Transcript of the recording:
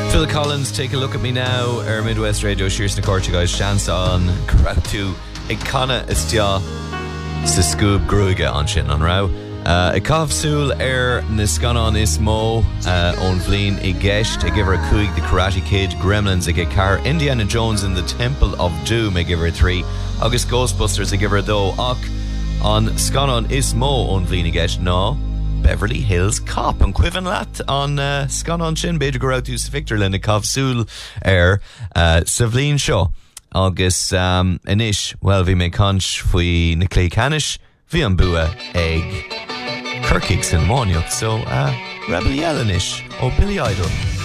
Phil Collins, Take a Look at Me Now, Midwest Radio, Shears na Corte, guys, chance on crowd to Icona Istia sa Scoob Gruiga on Shin on Rao. Icov Sul Niscanon Ismo on Vleen Igesht, I give her a Kuig, the Karate Kid, Gremlins, I get car, Indiana Jones in the Temple of Doom, I give her 3. August Ghostbusters, I give her though. Och on Scanon Ismo on Vleen Igesht, no. Beverly Hills Cop and Quiven Lat on Scanon Shin, Beidir Gorautus Victor Icov Sul Savleen Shaw. August Anish, well, vi me conch fui Niclay Canish, vi an bua egg. Kirkix and Moniuk, so Rebel Yellenish, or Billy Idol.